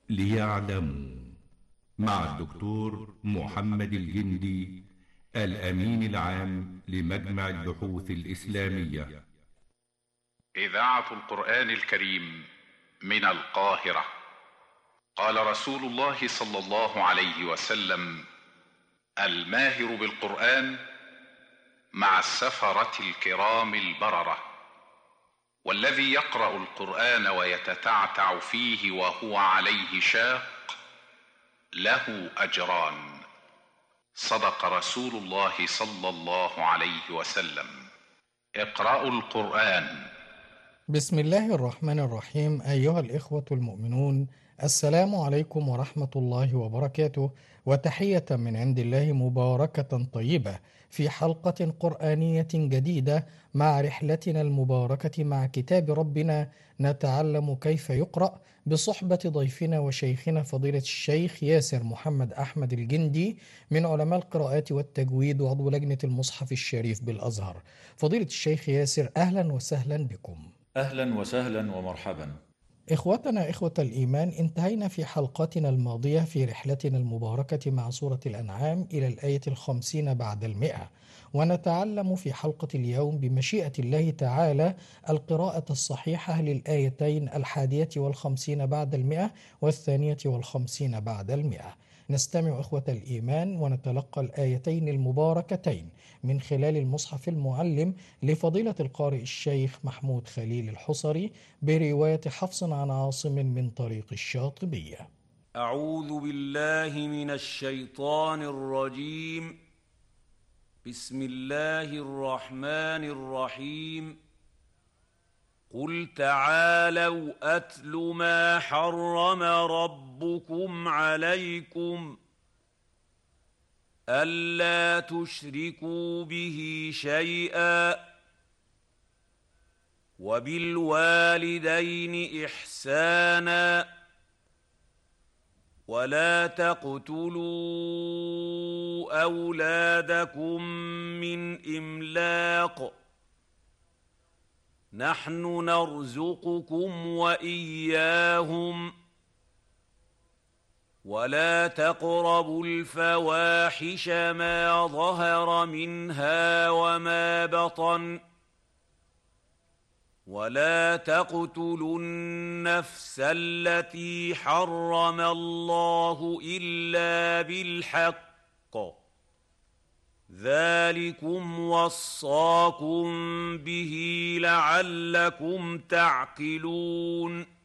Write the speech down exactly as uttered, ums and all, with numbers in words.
ليعلموا، مع الدكتور محمد الجندي، الأمين العام لمجمع البحوث الإسلامية. إذاعة القرآن الكريم من القاهرة. قال رسول الله صلى الله عليه وسلم: الماهر بالقرآن مع السفرة الكرام البررة، والذي يقرأ القرآن ويتتعتع فيه وهو عليه شاق له أجران. صدق رسول الله صلى الله عليه وسلم. اقرأوا القرآن. بسم الله الرحمن الرحيم. أيها الإخوة المؤمنون، السلام عليكم ورحمة الله وبركاته، وتحية من عند الله مباركة طيبة في حلقة قرآنية جديدة مع رحلتنا المباركة مع كتاب ربنا، نتعلم كيف يقرأ بصحبة ضيفنا وشيخنا فضيلة الشيخ ياسر محمد أحمد الجندي من علماء القراءات والتجويد وعضو لجنة المصحف الشريف بالأزهر. فضيلة الشيخ ياسر، أهلا وسهلا بكم. أهلا وسهلا ومرحبا. إخوتنا إخوة الإيمان، انتهينا في حلقتنا الماضية في رحلتنا المباركة مع سورة الأنعام إلى الآية الخمسين بعد المئة، ونتعلم في حلقة اليوم بمشيئة الله تعالى القراءة الصحيحة للآيتين الحادية والخمسين بعد المئة والثانية والخمسين بعد المئة. نستمع إخوة الإيمان ونتلقى الآيتين المباركتين من خلال المصحف المعلم لفضيلة القارئ الشيخ محمود خليل الحصري برواية حفص عن عاصم من طريق الشاطبية. أعوذ بالله من الشيطان الرجيم. بسم الله الرحمن الرحيم. قل تعالوا أتل ما حرم ربكم عليكم ألا تشركوا به شيئا وبالوالدين إحسانا ولا تقتلوا أولادكم من إملاق نحن نرزقكم وإياهم ولا تقربوا الفواحش ما ظهر منها وما بطن ولا تقتلوا النفس التي حرم الله إلا بالحق ذلكم وصاكم به لعلكم تعقلون.